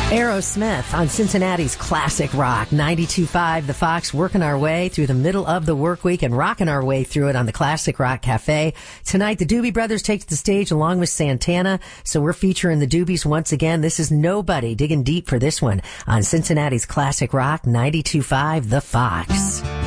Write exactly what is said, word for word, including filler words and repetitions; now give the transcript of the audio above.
Aerosmith on Cincinnati's Classic Rock ninety-two point five The Fox, working our way through the middle of the work week and rocking our way through it on the Classic Rock Cafe. Tonight, the Doobie Brothers take the stage along with Santana, so we're featuring the Doobies once again. This is Nobody, digging deep for this one on Cincinnati's Classic Rock ninety-two point five The Fox.